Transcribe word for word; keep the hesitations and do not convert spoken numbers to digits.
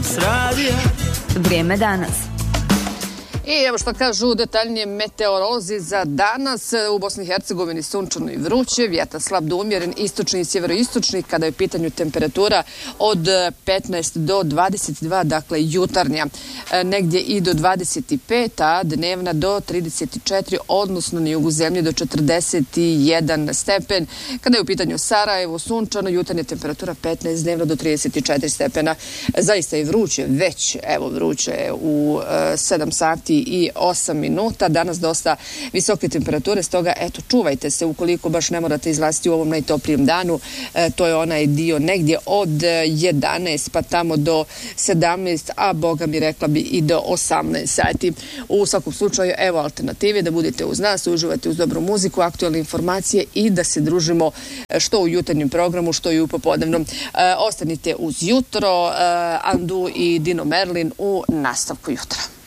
s radija. Vrijeme danas. I evo što kažu detaljnije meteorolozi za danas. U Bosni i Hercegovini sunčano i vruće, vjetar slab do umjeren, istočni i sjeveroistočni, kada je u pitanju temperatura od petnaest do dvadeset dva, dakle jutarnja, negdje i do dvadeset pet, a dnevna do trideset četiri, odnosno na jugu zemlje do četrdeset jedan stepen. Kada je u pitanju Sarajevo, sunčano, jutarnja temperatura petnaest, dnevno do trideset četiri stepena. Zaista je vruće, već evo vruće u sedam sati i osam minuta. Danas dosta visoke temperature, stoga eto, čuvajte se ukoliko baš ne morate izlaziti u ovom najtoplijem danu. E, to je onaj dio negdje od jedanaest pa tamo do sedamnaest, a boga mi rekla bi i do osamnaest sati. U svakom slučaju, evo alternative da budete uz nas, uživate uz dobru muziku, aktualne informacije i da se družimo što u jutarnjem programu, što i u popodnevnom. E, ostanite uz jutro, e, Andu i Dino Merlin u nastavku jutra.